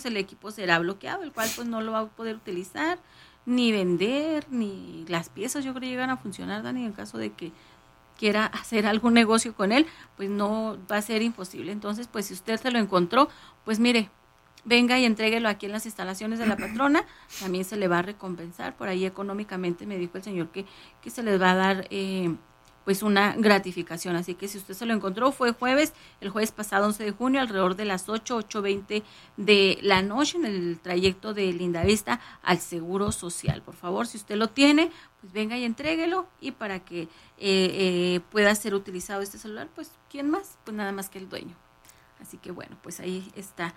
el equipo será bloqueado, el cual pues no lo va a poder utilizar, ni vender, ni las piezas yo creo que llegan a funcionar, Dani, en caso de que quiera hacer algún negocio con él, pues no va a ser imposible. Entonces, pues si usted se lo encontró, pues mire, venga y entréguelo aquí en las instalaciones de la patrona, también se le va a recompensar, por ahí económicamente me dijo el señor que se les va a dar pues una gratificación, así que si usted se lo encontró, fue el jueves pasado 11 de junio, alrededor de las 8:20 de la noche, en el trayecto de Lindavista al Seguro Social. Por favor, si usted lo tiene, pues venga y entréguelo, y para que pueda ser utilizado este celular, pues ¿quién más? Pues nada más que el dueño. Así que bueno, pues ahí está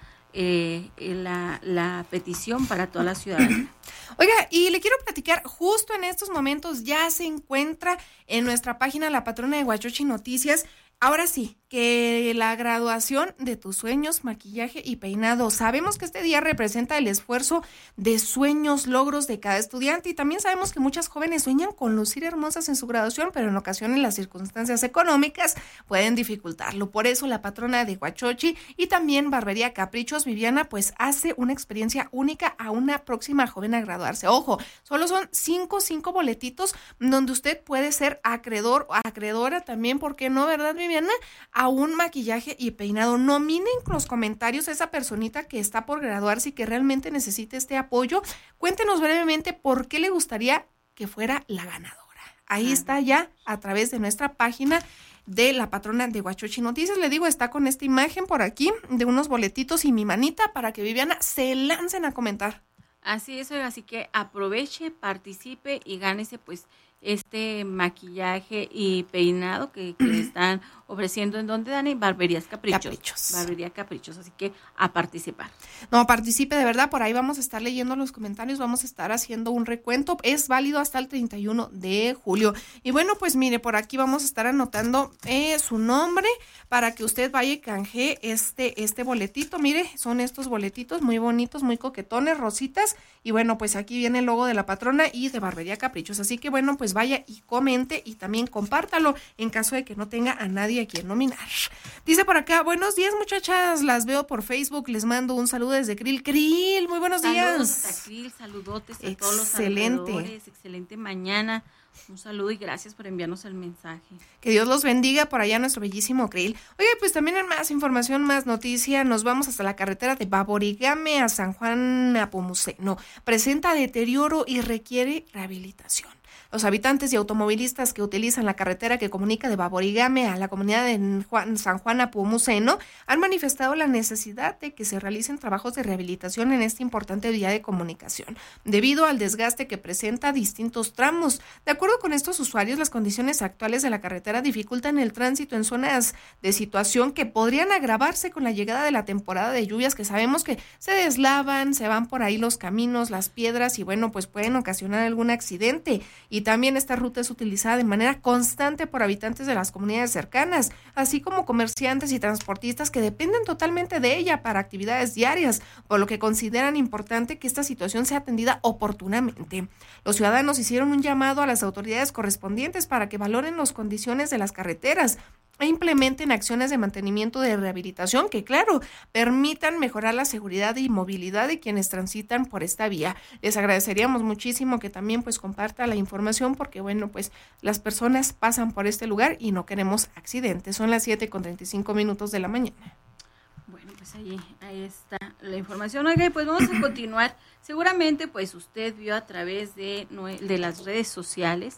la petición para toda la ciudadanía. Oiga, y le quiero platicar, justo en estos momentos ya se encuentra en nuestra página La Patrona de Huachochi Noticias. Ahora sí, que la graduación de tus sueños, maquillaje y peinado. Sabemos que este día representa el esfuerzo de sueños, logros de cada estudiante, y también sabemos que muchas jóvenes sueñan con lucir hermosas en su graduación, pero en ocasiones las circunstancias económicas pueden dificultarlo. Por eso la patrona de Huachochi y también Barbería Caprichos, Viviana, pues hace una experiencia única a una próxima joven a graduarse. Ojo, solo son cinco boletitos donde usted puede ser acreedor o acreedora también, ¿por qué no, verdad, Viviana? A un maquillaje y peinado. Nominen en los comentarios a esa personita que está por graduarse y que realmente necesite este apoyo. Cuéntenos brevemente por qué le gustaría que fuera la ganadora. Ahí está ya a través de nuestra página de la patrona de Huachochi Noticias. Le digo, está con esta imagen por aquí de unos boletitos y mi manita para que Viviana se lancen a comentar. Así es, así que aproveche, participe y gánese pues este maquillaje y peinado que están ofreciendo en donde, Dani, Barberías Caprichos. Barbería Caprichos, así que a participar. No, participe de verdad, por ahí vamos a estar leyendo los comentarios, vamos a estar haciendo un recuento, es válido hasta el 31 de julio. Y bueno, pues mire, por aquí vamos a estar anotando su nombre para que usted vaya y canjee este boletito. Mire, son estos boletitos muy bonitos, muy coquetones, rositas, y bueno, pues aquí viene el logo de la patrona y de Barbería Caprichos, así que bueno, pues vaya y comente y también compártalo en caso de que no tenga a nadie a quien nominar. Dice por acá, buenos días muchachas, las veo por Facebook, les mando un saludo desde Krill. Krill, muy buenos días. Saludos a Krill, saludotes a todos los alrededores, excelente mañana. Un saludo y gracias por enviarnos el mensaje. Que Dios los bendiga por allá, nuestro bellísimo Krill. Oye, pues también en más información, más noticia, nos vamos hasta la carretera de Baborigame a San Juan Apomuceno. Presenta deterioro y requiere rehabilitación. Los habitantes y automovilistas que utilizan la carretera que comunica de Baborigame a la comunidad de San Juan Apomuceno han manifestado la necesidad de que se realicen trabajos de rehabilitación en esta importante vía de comunicación, debido al desgaste que presenta distintos tramos. De acuerdo con estos usuarios, las condiciones actuales de la carretera dificultan el tránsito en zonas de situación que podrían agravarse con la llegada de la temporada de lluvias, que sabemos que se deslavan, se van por ahí los caminos, las piedras, y bueno, pues pueden ocasionar algún accidente. Y también esta ruta es utilizada de manera constante por habitantes de las comunidades cercanas, así como comerciantes y transportistas que dependen totalmente de ella para actividades diarias, por lo que consideran importante que esta situación sea atendida oportunamente. Los ciudadanos hicieron un llamado a las autoridades correspondientes para que valoren las condiciones de las carreteras e implementen acciones de mantenimiento de rehabilitación que, claro, permitan mejorar la seguridad y movilidad de quienes transitan por esta vía. Les agradeceríamos muchísimo que también pues comparta la información, porque bueno, pues las personas pasan por este lugar y no queremos accidentes. Son las 7:35 de la mañana. Bueno, pues ahí está la información. Oiga, pues vamos a continuar. Seguramente pues usted vio a través de las redes sociales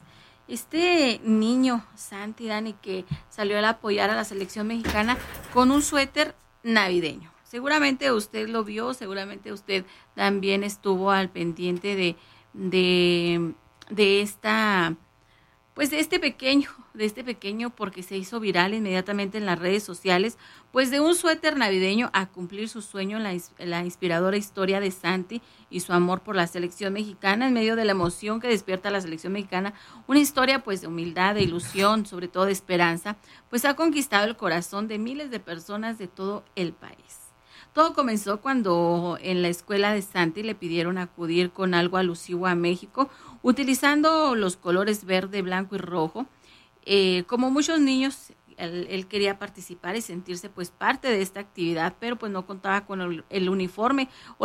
este niño, Santi, Dani, que salió a apoyar a la selección mexicana con un suéter navideño. Seguramente usted lo vio, seguramente usted también estuvo al pendiente de esta, pues de este pequeño, porque se hizo viral inmediatamente en las redes sociales, pues de un suéter navideño a cumplir su sueño en la inspiradora historia de Santi y su amor por la selección mexicana, en medio de la emoción que despierta la selección mexicana, una historia pues de humildad, de ilusión, sobre todo de esperanza, pues ha conquistado el corazón de miles de personas de todo el país. Todo comenzó cuando en la escuela de Santi le pidieron acudir con algo alusivo a México, utilizando los colores verde, blanco y rojo. Como muchos niños él quería participar y sentirse pues parte de esta actividad, pero pues no contaba con el uniforme.